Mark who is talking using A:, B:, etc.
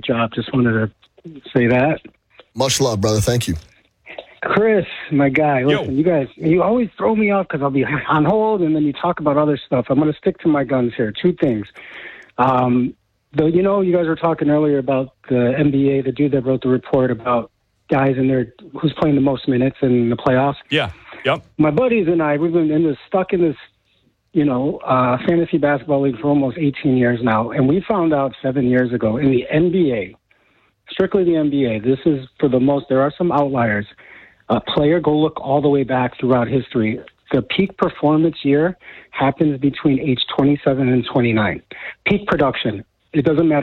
A: job. Just wanted to say that.
B: Much love, brother. Thank you.
A: Chris, my guy, listen, you guys, you always throw me off because I'll be on hold and then you talk about other stuff. I'm going to stick to my guns here. Two things. You guys were talking earlier about the NBA, the dude that wrote the report about guys in there who's playing the most minutes in the playoffs.
C: Yeah. Yep.
A: My buddies and I, we've been stuck in this, fantasy basketball league for almost 18 years now. And we found out 7 years ago in the NBA, strictly the NBA, this is for the most, there are some outliers. A player, go look all the way back throughout history. The peak performance year happens between age 27 and 29. Peak production. It doesn't matter